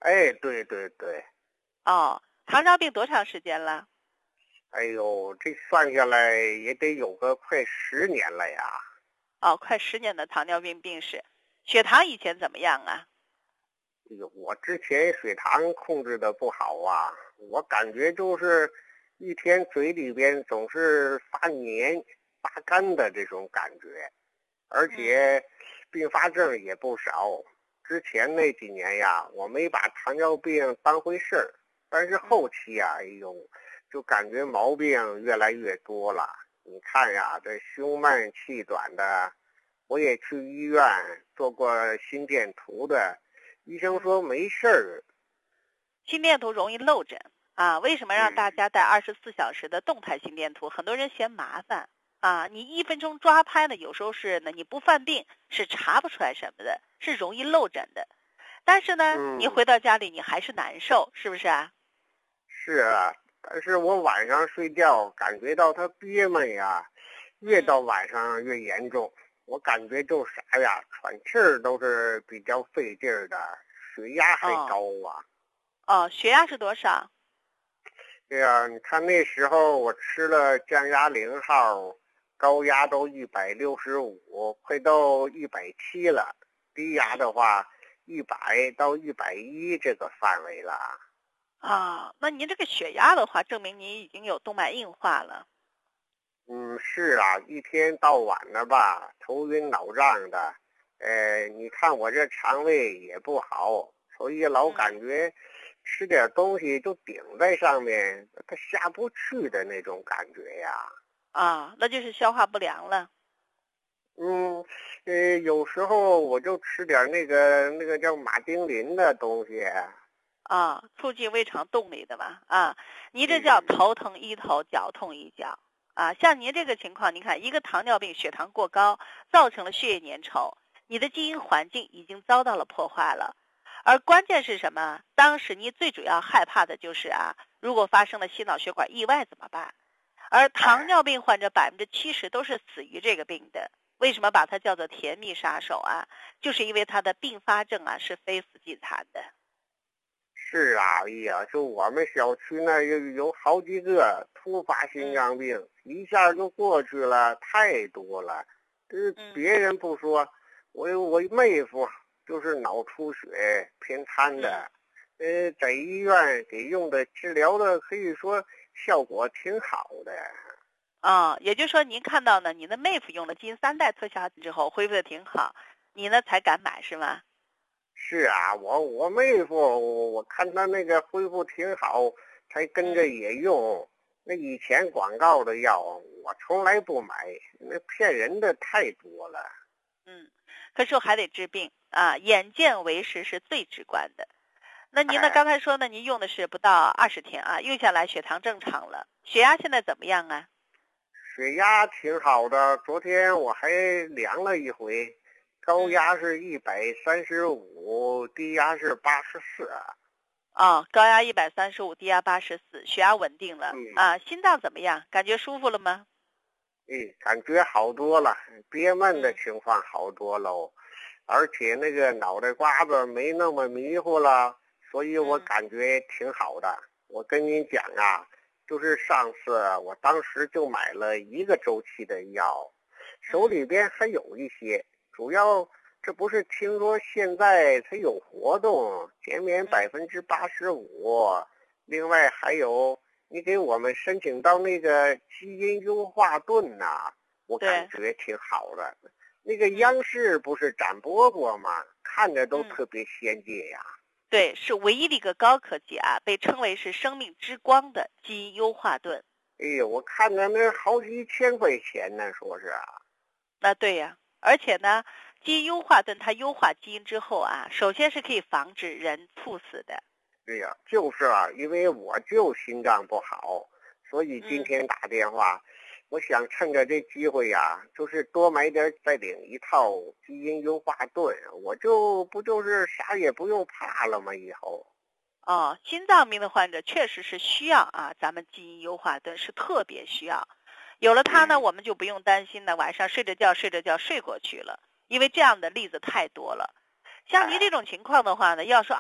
哎，对对对。 哦，糖尿病多长时间了？ 哎呦，这算下来也得有个快10年了呀。 哦，快10年的糖尿病病史。血糖以前怎么样啊？ 哎呦，我之前血糖控制的不好啊，我感觉就是一天嘴里边总是发黏、发干的这种感觉，而且并发症也不少。之前那几年呀，我没把糖尿病当回事儿，但是后期呀，哎呦，就感觉毛病越来越多了。你看呀，这胸闷气短的，我也去医院做过心电图的，医生说没事儿。 心电图容易漏诊啊，为什么让大家带24小时的动态心电图？很多人嫌麻烦啊，你1分钟抓拍呢，有时候是呢你不犯病是查不出来什么的，是容易漏诊的。但是呢，你回到家里你还是难受，是不是啊？ 是啊，但是我晚上睡觉感觉到它憋闷呀，越到晚上越严重。我感觉就啥呀，喘气儿都是比较费劲儿的，血压还高啊。 哦，血压是多少？ 对呀，你看那时候我吃了降压0号，高压都165，快到170了。低压的话，100到110这个范围了。 啊，那您这个血压的话，证明您已经有动脉硬化了。 是啊，一天到晚的吧，头晕脑胀的。你看我这肠胃也不好，所以老感觉吃点东西就顶在上面，它下不去的那种感觉呀。 啊，那就是消化不良了。 有时候我就吃点那个叫马丁啉的东西。 啊，促进胃肠动力的吧？啊，你这叫头疼医头，脚痛医脚。啊，像您这个情况，你看一个糖尿病血糖过高，造成了血液粘稠，你的基因环境已经遭到了破坏了。而关键是什么？当时你最主要害怕的就是啊，如果发生了心脑血管意外怎么办？而糖尿病患者70%都是死于这个病的。为什么把它叫做甜蜜杀手啊？就是因为它的并发症啊是非死即残的。 是啊，哎呀，就我们小区那有好几个突发心脏病，一下就过去了，太多了。别人不说，我妹夫就是脑出血偏瘫的，在医院给用的治疗的可以说效果挺好的。 啊，也就是说，您看到呢，你的妹夫用了基因3代特效之后恢复的挺好，你呢才敢买是吗？ 是啊，我妹夫，我看他那个恢复挺好，才跟着也用。那以前广告的药，我从来不买，那骗人的太多了。 可是我还得治病啊，眼见为实是最直观的。那您呢？刚才说呢，您用的是不到20天啊，用下来血糖正常了，血压现在怎么样啊？ 血压挺好的，昨天我还量了一回，高压是135，低压是84。 高压135，低压84，血压稳定了啊。心脏怎么样？感觉舒服了吗？ 感觉好多了，憋闷的情况好多喽，而且那个脑袋瓜子没那么迷糊了，所以我感觉挺好的。我跟您讲啊，就是上次我当时就买了1个周期的药，手里边还有一些，主要这不是听说现在它有活动，减免85%，另外还有你给我们申请到那个基因优化盾呐，我感觉挺好的。那个央视不是展播过吗？看着都特别先进呀。 对，是唯一的一个高科技啊，被称为是生命之光的基因优化盾。 哎呦，我看着那好几千块钱呢，说是啊。 那对呀，而且呢，基因优化盾它优化基因之后啊，首先是可以防止人猝死的。 对呀，就是啊，因为我就心脏不好，所以今天打电话，我想趁着这机会呀，就是多买点，再领一套基因优化盾，我就是啥也不用怕了吗？以后。 心脏病的患者确实是需要啊，咱们基因优化盾是特别需要。有了它呢，我们就不用担心呢，晚上睡着觉睡过去了，因为这样的例子太多了。像您这种情况的话呢，要说